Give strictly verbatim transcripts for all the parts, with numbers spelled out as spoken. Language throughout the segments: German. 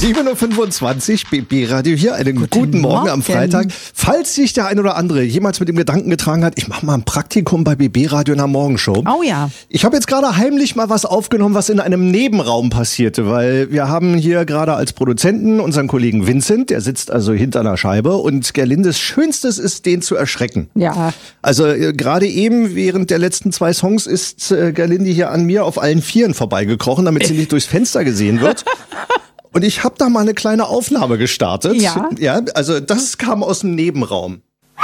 sieben Uhr fünfundzwanzig, B B-Radio hier. Einen guten, guten Morgen, Morgen am Freitag. Falls sich der ein oder andere jemals mit dem Gedanken getragen hat, ich mache mal ein Praktikum bei B B-Radio in der Morgenshow. Oh ja. Ich habe jetzt gerade heimlich mal was aufgenommen, was in einem Nebenraum passierte, weil wir haben hier gerade als Produzenten unseren Kollegen Vincent, der sitzt also hinter einer Scheibe, und Gerlindes Schönstes ist, den zu erschrecken. Ja. Also äh, gerade eben während der letzten zwei Songs ist äh, Gerlinde hier an mir auf allen Vieren vorbeigekrochen, damit sie nicht durchs Fenster gesehen wird. Und ich habe da mal eine kleine Aufnahme gestartet. Ja. Ja, also das kam aus dem Nebenraum.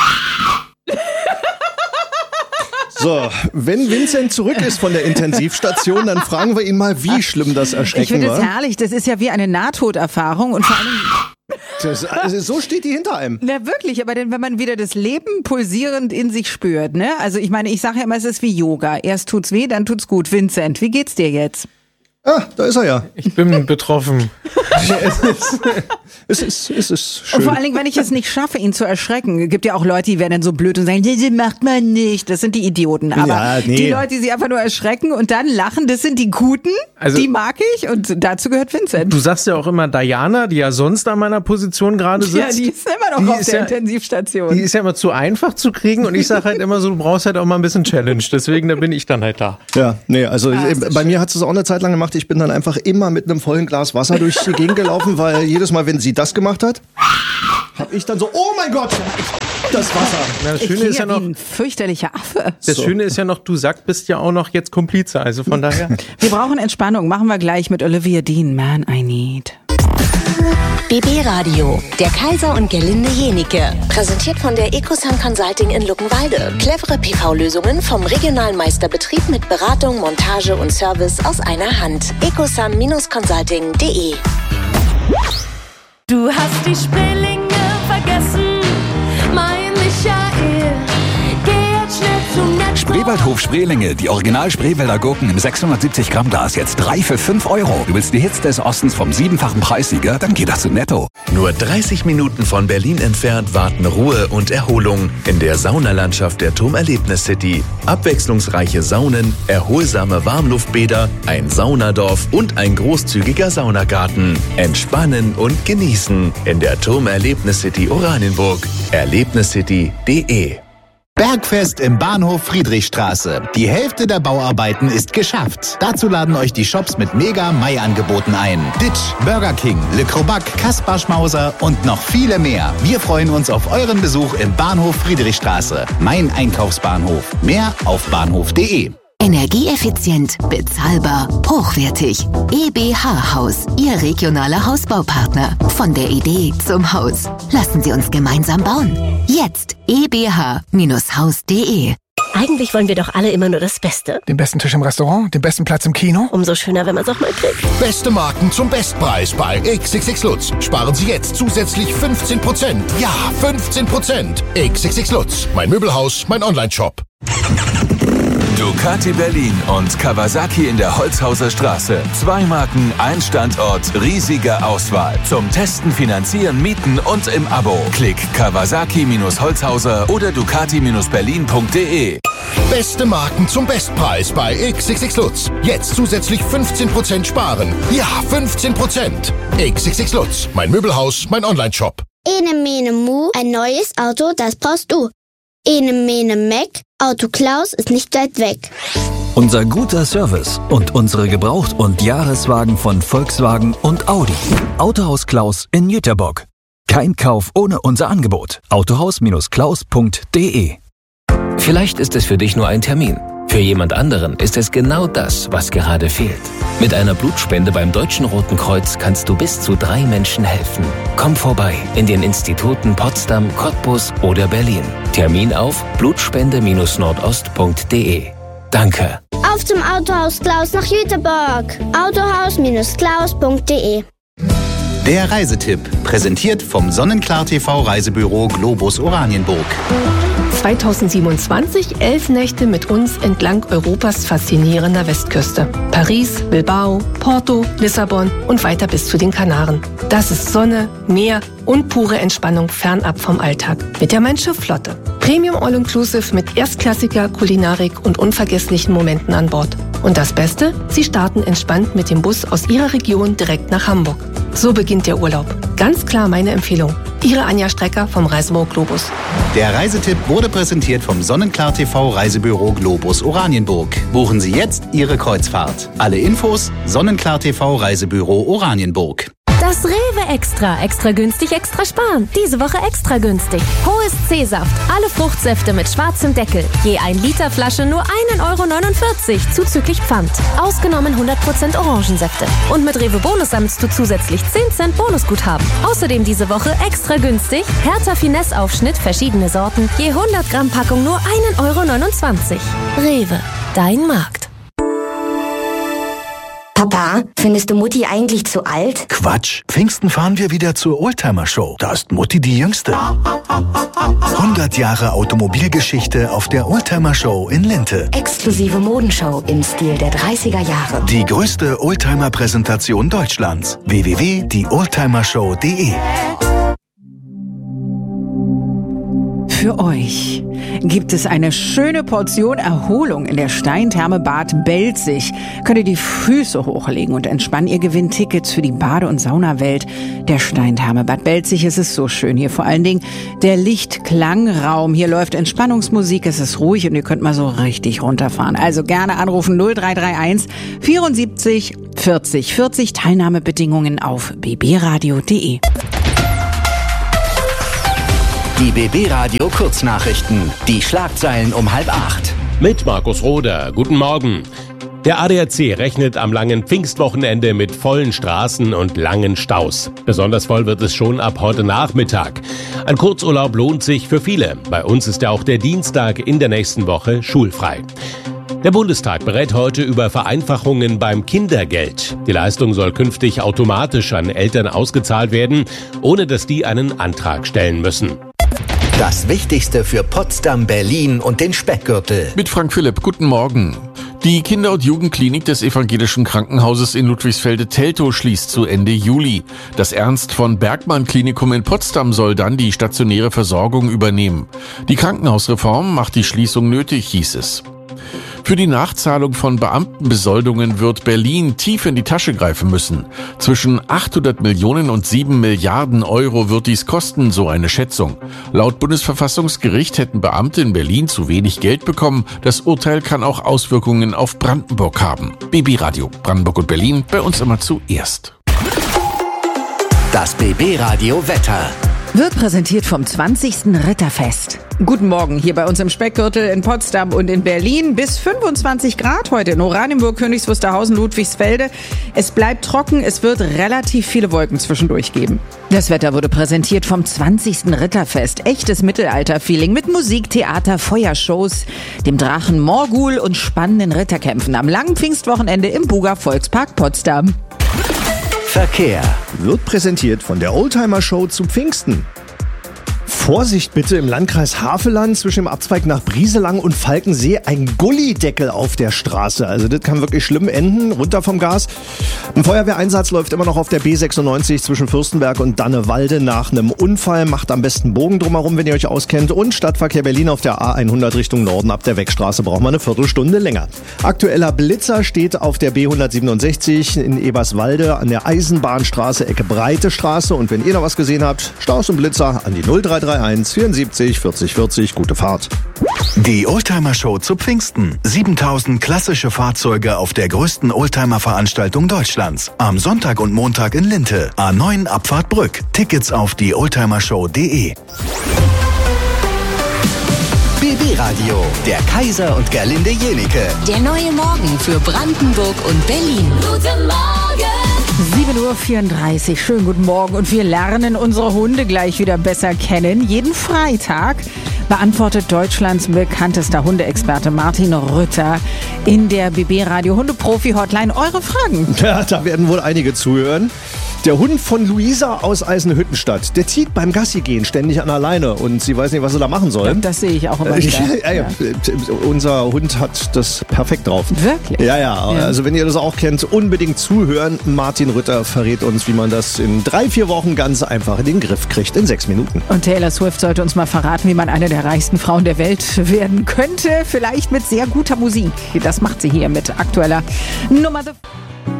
So, wenn Vincent zurück ist von der Intensivstation, dann fragen wir ihn mal, wie schlimm das Erschrecken ich finde war. Ich finde es herrlich, das ist ja wie eine Nahtoderfahrung und vor allem... Das, also so steht die hinter einem. Na wirklich, aber denn wenn man wieder das Leben pulsierend in sich spürt, ne? Also ich meine, ich sage ja immer, es ist wie Yoga. Erst tut's weh, dann tut's gut. Vincent, wie geht's dir jetzt? Ah, da ist er ja. Ich bin betroffen. es, ist, es, ist, es ist schön. Und vor allen Dingen, wenn ich es nicht schaffe, ihn zu erschrecken, gibt ja auch Leute, die werden dann so blöd und sagen, das macht man nicht. Das sind die Idioten. Aber ja, nee. die Leute, die sich einfach nur erschrecken und dann lachen, das sind die Guten. Also, die mag ich und dazu gehört Vincent. Du sagst ja auch immer Diana, die ja sonst an meiner Position gerade sitzt. Ja, die ist immer noch auf der ja, Intensivstation. Die ist ja immer zu einfach zu kriegen und ich sage halt immer so, du brauchst halt auch mal ein bisschen Challenge. Deswegen, da bin ich dann halt da. Ja, nee, also ah, bei mir hat es auch eine Zeit lang gemacht. Ich bin dann einfach immer mit einem vollen Glas Wasser durch die Gegend gelaufen, weil jedes Mal, wenn sie das gemacht hat, habe ich dann so, oh mein Gott, das Wasser. Na, das ich Schöne ist ja noch, wie ein fürchterlicher Affe. Das so. Schöne ist ja noch, du sagst, bist ja auch noch jetzt Komplize, also von daher. Wir brauchen Entspannung, machen wir gleich mit Olivia Dean, Man I Need. B B-Radio, der Kaiser und Gerlinde Jenike. Präsentiert von der Ecosun Consulting in Luckenwalde. Clevere P V-Lösungen vom regionalen Meisterbetrieb mit Beratung, Montage und Service aus einer Hand. ecosun Consulting punkt de. Du hast die Spreelinge vergessen, mein Michael. Geh jetzt schnell zum Netz. Spreewaldhof Spreelinge, die Original Spreewälder Gurken im sechshundertsiebzig Gramm Glas, jetzt drei für fünf Euro. Du willst die Hits des Ostens vom siebenfachen Preissieger? Dann geh doch zu Netto. Nur dreißig Minuten von Berlin entfernt warten Ruhe und Erholung in der Saunalandschaft der Turmerlebnis City. Abwechslungsreiche Saunen, erholsame Warmluftbäder, ein Saunadorf und ein großzügiger Saunagarten. Entspannen und genießen in der Turmerlebnis City Oranienburg. erlebniscity punkt de. Bergfest im Bahnhof Friedrichstraße. Die Hälfte der Bauarbeiten ist geschafft. Dazu laden euch die Shops mit Mega-Mai-Angeboten ein. Ditch, Burger King, Le Crobac, Kaspar Schmauser und noch viele mehr. Wir freuen uns auf euren Besuch im Bahnhof Friedrichstraße. Mein Einkaufsbahnhof. Mehr auf bahnhof punkt de. Energieeffizient, bezahlbar, hochwertig. E B H Haus, Ihr regionaler Hausbaupartner. Von der Idee zum Haus. Lassen Sie uns gemeinsam bauen. Jetzt e b h Haus punkt de. Eigentlich wollen wir doch alle immer nur das Beste. Den besten Tisch im Restaurant, den besten Platz im Kino. Umso schöner, wenn man es auch mal kriegt. Beste Marken zum Bestpreis bei X X X Lutz. Sparen Sie jetzt zusätzlich fünfzehn Prozent. Ja, fünfzehn Prozent. X X X Lutz. Mein Möbelhaus, mein Online-Shop. Ducati Berlin und Kawasaki in der Holzhauser Straße. Zwei Marken, ein Standort, riesige Auswahl. Zum Testen, Finanzieren, Mieten und im Abo. Klick Kawasaki Holzhauser oder Ducati Berlin punkt de. Beste Marken zum Bestpreis bei X X X Lutz. Jetzt zusätzlich fünfzehn Prozent sparen. Ja, fünfzehn Prozent. X X X Lutz. Mein Möbelhaus, mein Online-Shop. Ene Mene Mu, ein neues Auto, das brauchst du. Ene Mene Mac, Auto Klaus ist nicht weit weg. Unser guter Service und unsere Gebraucht- und Jahreswagen von Volkswagen und Audi. Autohaus Klaus in Jüterbock. Kein Kauf ohne unser Angebot. autohaus Klaus punkt de. Vielleicht ist es für dich nur ein Termin. Für jemand anderen ist es genau das, was gerade fehlt. Mit einer Blutspende beim Deutschen Roten Kreuz kannst du bis zu drei Menschen helfen. Komm vorbei in den Instituten Potsdam, Cottbus oder Berlin. Termin auf blutspende nordost punkt de. Danke. Auf zum Autohaus Klaus nach Jüterbock. autohaus Klaus punkt de. Der Reisetipp, präsentiert vom Sonnenklar T V Reisebüro Globus Oranienburg. zweitausendsiebenundzwanzig elf Nächte mit uns entlang Europas faszinierender Westküste. Paris, Bilbao, Porto, Lissabon und weiter bis zu den Kanaren. Das ist Sonne, Meer und pure Entspannung fernab vom Alltag. Mit der Mein-Schiff-Flotte. Premium All-Inclusive mit erstklassiger Kulinarik und unvergesslichen Momenten an Bord. Und das Beste? Sie starten entspannt mit dem Bus aus Ihrer Region direkt nach Hamburg. So beginnt der Urlaub. Ganz klar meine Empfehlung. Ihre Anja Strecker vom Reisebüro Globus. Der Reisetipp wurde präsentiert vom Sonnenklar T V Reisebüro Globus Oranienburg. Buchen Sie jetzt Ihre Kreuzfahrt. Alle Infos Sonnenklar T V Reisebüro Oranienburg. Das Rewe Extra. Extra günstig, extra sparen. Diese Woche extra günstig. Hohes C-Saft. Alle Fruchtsäfte mit schwarzem Deckel. Je ein Liter Flasche nur ein Euro neunundvierzig zuzüglich Pfand. Ausgenommen hundert Prozent Orangensäfte. Und mit Rewe Bonus sammelst du zusätzlich zehn Cent Bonusguthaben. Außerdem diese Woche extra günstig. Hertha Finesse Aufschnitt, verschiedene Sorten. Je hundert Gramm Packung nur ein Euro neunundzwanzig. Rewe. Dein Markt. Papa, findest du Mutti eigentlich zu alt? Quatsch. Pfingsten fahren wir wieder zur Oldtimer-Show. Da ist Mutti die Jüngste. hundert Jahre Automobilgeschichte auf der Oldtimer-Show in Linte. Exklusive Modenshow im Stil der dreißiger Jahre. Die größte Oldtimer-Präsentation Deutschlands. w w w punkt die oldtimer show punkt de. Für euch gibt es eine schöne Portion Erholung in der Steintherme Bad Belzig. Könnt ihr die Füße hochlegen und entspannen. Ihr gewinnt Tickets für die Bade- und Saunawelt der Steintherme Bad Belzig. Es ist so schön hier. Vor allen Dingen der Lichtklangraum. Hier läuft Entspannungsmusik. Es ist ruhig und ihr könnt mal so richtig runterfahren. Also gerne anrufen null drei drei eins vierundsiebzig vierzig vierzig. Teilnahmebedingungen auf b b radio punkt de. Die B B-Radio Kurznachrichten. Die Schlagzeilen um halb acht. Mit Markus Roder. Guten Morgen. Der A D A C rechnet am langen Pfingstwochenende mit vollen Straßen und langen Staus. Besonders voll wird es schon ab heute Nachmittag. Ein Kurzurlaub lohnt sich für viele. Bei uns ist ja auch der Dienstag in der nächsten Woche schulfrei. Der Bundestag berät heute über Vereinfachungen beim Kindergeld. Die Leistung soll künftig automatisch an Eltern ausgezahlt werden, ohne dass die einen Antrag stellen müssen. Das Wichtigste für Potsdam, Berlin und den Speckgürtel. Mit Frank Philipp, guten Morgen. Die Kinder- und Jugendklinik des Evangelischen Krankenhauses in Ludwigsfelde-Teltow schließt zu Ende Juli. Das Ernst von Bergmann Klinikum in Potsdam soll dann die stationäre Versorgung übernehmen. Die Krankenhausreform macht die Schließung nötig, hieß es. Für die Nachzahlung von Beamtenbesoldungen wird Berlin tief in die Tasche greifen müssen. Zwischen achthundert Millionen und sieben Milliarden Euro wird dies kosten, so eine Schätzung. Laut Bundesverfassungsgericht hätten Beamte in Berlin zu wenig Geld bekommen. Das Urteil kann auch Auswirkungen auf Brandenburg haben. B B-Radio, Brandenburg und Berlin, bei uns immer zuerst. Das B B-Radio Wetter. Wird präsentiert vom zwanzigsten Ritterfest. Guten Morgen hier bei uns im Speckgürtel in Potsdam und in Berlin. Bis fünfundzwanzig Grad heute in Oranienburg, Königs Wusterhausen, Ludwigsfelde. Es bleibt trocken, es wird relativ viele Wolken zwischendurch geben. Das Wetter wurde präsentiert vom zwanzigsten Ritterfest. Echtes Mittelalter-Feeling mit Musik, Theater, Feuershows, dem Drachen Morgul und spannenden Ritterkämpfen am langen Pfingstwochenende im Buga Volkspark Potsdam. Verkehr wird präsentiert von der Oldtimer-Show zu Pfingsten. Vorsicht bitte im Landkreis Havelland zwischen dem Abzweig nach Brieselang und Falkensee ein Gullideckel auf der Straße. Also das kann wirklich schlimm enden, runter vom Gas. Ein Feuerwehreinsatz läuft immer noch auf der B sechsundneunzig zwischen Fürstenberg und Dannewalde nach einem Unfall. Macht am besten Bogen drumherum, wenn ihr euch auskennt. Und Stadtverkehr Berlin auf der A hundert Richtung Norden ab der Wegstraße braucht man eine Viertelstunde länger. Aktueller Blitzer steht auf der B hundertsiebenundsechzig in Eberswalde an der Eisenbahnstraße, Ecke Breite Straße. Und wenn ihr noch was gesehen habt, Staus und Blitzer an die null drei drei eins vierundsiebzig vierzig vierzig. Gute Fahrt. Die Oldtimer-Show zu Pfingsten. siebentausend klassische Fahrzeuge auf der größten Oldtimer-Veranstaltung Deutschlands. Am Sonntag und Montag in Linte. A neun Abfahrt Brück. Tickets auf die oldtimer show punkt de. B B-Radio, der Kaiser und Gerlinde Jenike. Der neue Morgen für Brandenburg und Berlin. Guten Morgen! sieben Uhr vierunddreißig, schönen guten Morgen und wir lernen unsere Hunde gleich wieder besser kennen. Jeden Freitag beantwortet Deutschlands bekanntester Hundeexperte Martin Rütter in der B B-Radio Hundeprofi-Hotline eure Fragen. Ja, da werden wohl einige zuhören. Der Hund von Luisa aus Eisenhüttenstadt, der zieht beim Gassi-Gehen ständig an der Leine und sie weiß nicht, was sie da machen soll. Das sehe ich auch immer wieder. Ja, ja, ja. Unser Hund hat das perfekt drauf. Wirklich? Ja, ja, ja. Also wenn ihr das auch kennt, unbedingt zuhören. Martin Rütter verrät uns, wie man das in drei, vier Wochen ganz einfach in den Griff kriegt, in sechs Minuten. Und Taylor Swift sollte uns mal verraten, wie man eine der reichsten Frauen der Welt werden könnte. Vielleicht mit sehr guter Musik. Das macht sie hier mit aktueller Nummer.